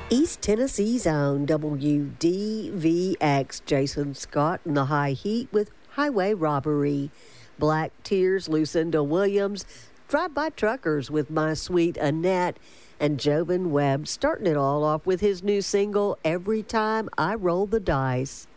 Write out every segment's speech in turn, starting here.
East Tennessee's own WDVX, Jason Scott in the high heat with Highway Robbery. Black Tears, Lucinda Williams, Drive-By Truckers with My Sweet Annette, and Jovan Webb starting it all off with his new single, Every Time I Roll the Dice.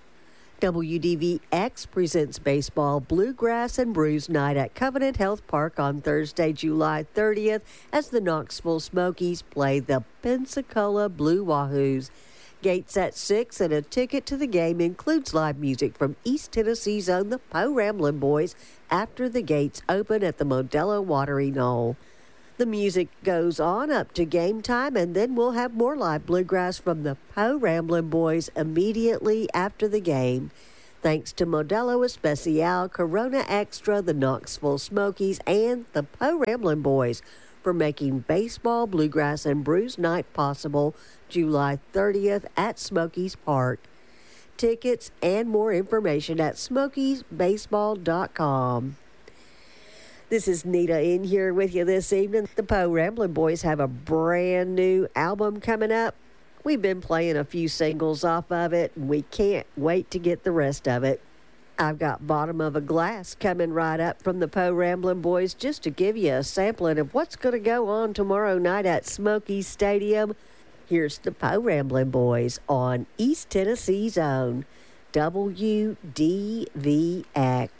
WDVX presents Baseball, Bluegrass, and Brews Night at Covenant Health Park on Thursday, July 30th as the Knoxville Smokies play the Pensacola Blue Wahoos. Gates at 6 and a ticket to the game includes live music from East Tennessee's own the Poe Ramblin' Boys after the gates open at the Modelo Watering Hole. The music goes on up to game time, and then we'll have more live bluegrass from the Poe Ramblin' Boys immediately after the game. Thanks to Modelo Especial, Corona Extra, the Knoxville Smokies, and the Poe Ramblin' Boys for making Baseball, Bluegrass, and Brews Night possible July 30th at Smokies Park. Tickets and more information at smokiesbaseball.com. This is Nita in here with you this evening. The Poe Ramblin' Boys have a brand new album coming up. We've been playing a few singles off of it, and we can't wait to get the rest of it. I've got Bottom of a Glass coming right up from the Poe Ramblin' Boys just to give you a sampling of what's going to go on tomorrow night at Smokies Stadium. Here's the Poe Ramblin' Boys on East Tennessee's own WDVX.